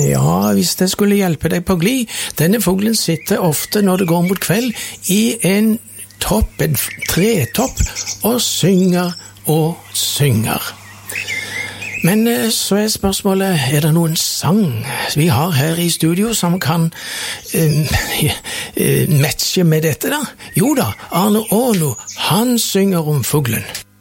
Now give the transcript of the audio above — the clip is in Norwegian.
Ja, hvis det skulle hjelpe deg på glid. Denne fuglen sitter ofte når det går mot kveld i en tretopp, og synger og synger. Men så er spørsmålet, er det noen sang vi har her i studio som kan matche med dette da? Jo da, Arne Aano, han synger om fuglen.